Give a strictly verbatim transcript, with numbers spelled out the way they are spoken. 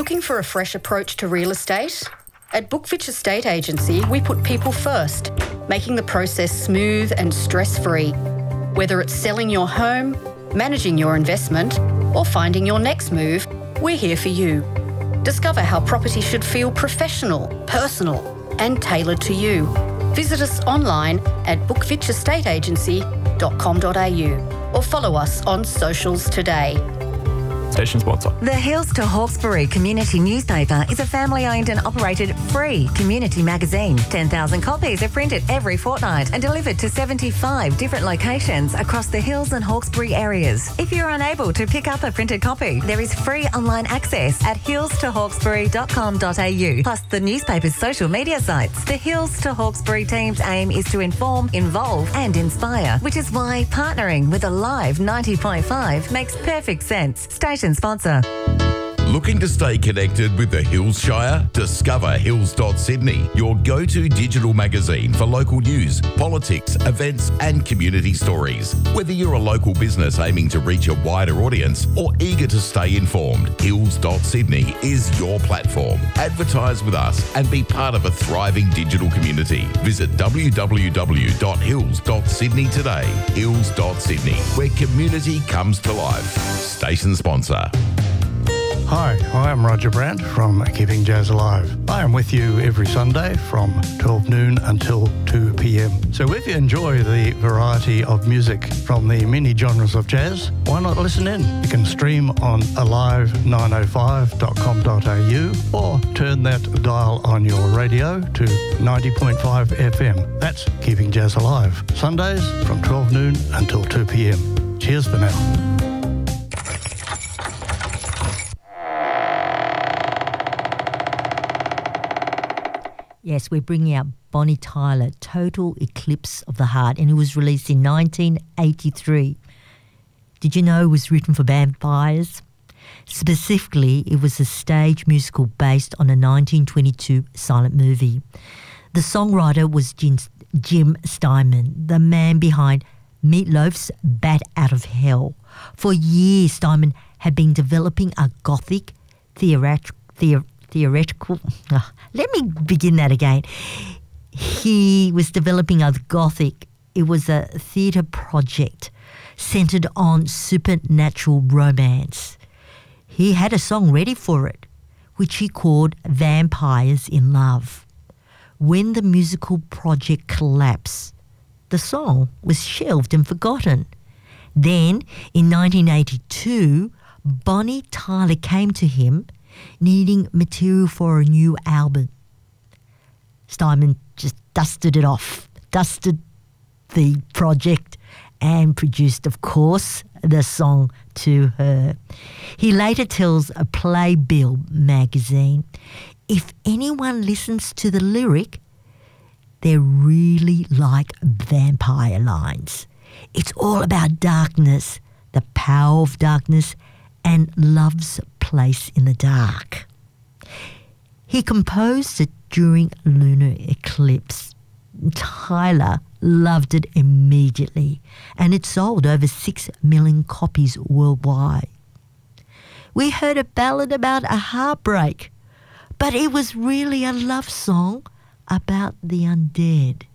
Looking for a fresh approach to real estate? At Bookfitch Estate Agency, we put people first, making the process smooth and stress-free. Whether it's selling your home, managing your investment, or finding your next move, we're here for you. Discover how property should feel professional, personal, and tailored to you. Visit us online at bookfitch estate agency dot com dot a u or follow us on socials today. Station sponsor. The Hills to Hawkesbury Community Newspaper is a family-owned and operated free community magazine. ten thousand copies are printed every fortnight and delivered to seventy-five different locations across the Hills and Hawkesbury areas. If you're unable to pick up a printed copy, there is free online access at hills to hawkesbury dot com dot a u, plus the newspaper's social media sites. The Hills to Hawkesbury team's aim is to inform, involve and inspire, which is why partnering with Alive ninety point five makes perfect sense. Station sponsor. Looking to stay connected with the Hills Shire? Discover hills dot sydney, your go-to digital magazine for local news, politics, events and community stories. Whether you're a local business aiming to reach a wider audience or eager to stay informed, hills dot sydney is your platform. Advertise with us and be part of a thriving digital community. Visit w w w dot hills dot sydney today. hills dot sydney, where community comes to life. Station sponsor. Hi, I am Roger Brandt from Keeping Jazz Alive. I am with you every Sunday from twelve noon until two p m. So if you enjoy the variety of music from the many genres of jazz, why not listen in? You can stream on alive nine oh five dot com dot a u or turn that dial on your radio to ninety point five F M. That's Keeping Jazz Alive. Sundays from twelve noon until two p m. Cheers for now. Yes, we're bringing out Bonnie Tyler, Total Eclipse of the Heart, and it was released in nineteen eighty-three. Did you know it was written for vampires? Specifically, it was a stage musical based on a nineteen twenty-two silent movie. The songwriter was Jim, Jim Steinman, the man behind Meatloaf's Bat Out of Hell. For years, Steinman had been developing a gothic theatrical... Theor- Theoretical. Oh, let me begin that again. He was developing a gothic. It was a theatre project centred on supernatural romance. He had a song ready for it, which he called Vampires in Love. When the musical project collapsed, the song was shelved and forgotten. Then, in nineteen eighty-two, Bonnie Tyler came to him needing material for a new album. Steinman just dusted it off, dusted the project and produced, of course, the song To Her. He later tells a Playbill magazine, if anyone listens to the lyric, they're really like vampire lines. It's all about darkness, the power of darkness, and love's place in the dark. He composed it during lunar eclipse. Tyler loved it immediately, and it sold over six million copies worldwide. We heard a ballad about a heartbreak, but it was really a love song about the undead.